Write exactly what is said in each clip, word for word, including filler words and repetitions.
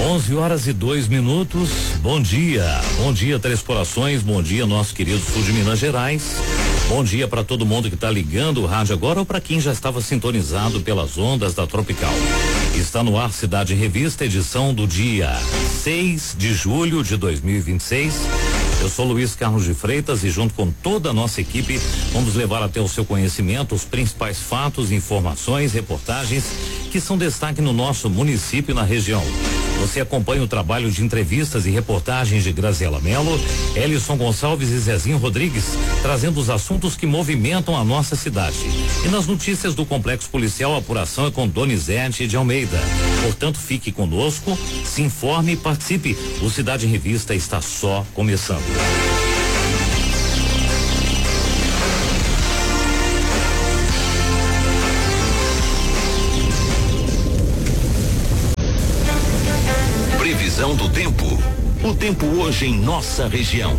onze horas e dois minutos. Bom dia. Bom dia, Três Corações. Bom dia, nosso querido sul de Minas Gerais. Bom dia para todo mundo que está ligando o rádio agora ou para quem já estava sintonizado pelas ondas da Tropical. Está no ar Cidade em Revista, edição do dia seis de julho de dois mil e vinte e seis. Eu sou Luiz Carlos de Freitas e junto com toda a nossa equipe vamos levar até o seu conhecimento os principais fatos, informações, reportagens que são destaque no nosso município e na região. Você acompanha o trabalho de entrevistas e reportagens de Graziela Mello, Elison Gonçalves e Zezinho Rodrigues, trazendo os assuntos que movimentam a nossa cidade. E nas notícias do Complexo Policial, a apuração é com Donizete de Almeida. Portanto, fique conosco, se informe e participe. O Cidade em Revista está só começando. Previsão do tempo. O tempo hoje em nossa região.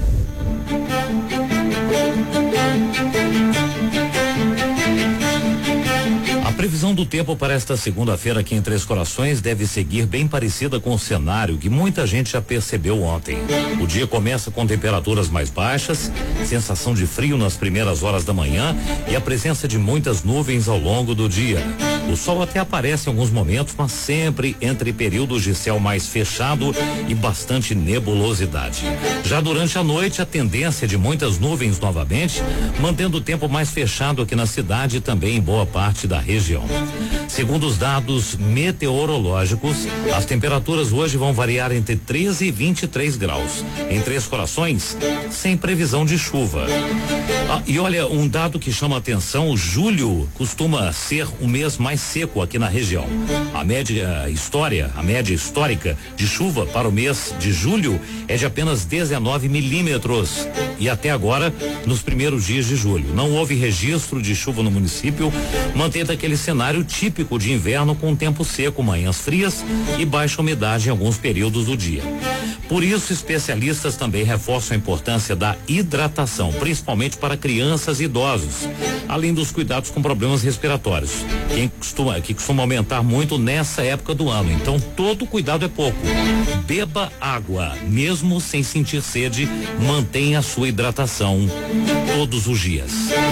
A previsão do tempo para esta segunda-feira aqui em Três Corações deve seguir bem parecida com o cenário que muita gente já percebeu ontem. O dia começa com temperaturas mais baixas, sensação de frio nas primeiras horas da manhã e a presença de muitas nuvens ao longo do dia. O sol até aparece em alguns momentos, mas sempre entre períodos de céu mais fechado e bastante nebulosidade. Já durante a noite, a tendência de muitas nuvens novamente, mantendo o tempo mais fechado aqui na cidade e também em boa parte da região. Segundo os dados meteorológicos, as temperaturas hoje vão variar entre treze e vinte e três graus. Em Três Corações, sem previsão de chuva. Ah, e olha, um dado que chama a atenção, julho costuma ser o mês mais seco aqui na região. A média história, a média histórica de chuva para o mês de julho é de apenas dezenove milímetros. E até agora, nos primeiros dias de julho, não houve registro de chuva no município, mantendo aquele cenário típico de inverno com tempo seco, manhãs frias e baixa umidade em alguns períodos do dia. Por isso, especialistas também reforçam a importância da hidratação, principalmente para crianças e idosos, além dos cuidados com problemas respiratórios, quem costuma, que costuma aumentar muito nessa época do ano. Então, todo cuidado é pouco. Beba água, mesmo sem sentir sede, mantenha a sua hidratação todos os dias.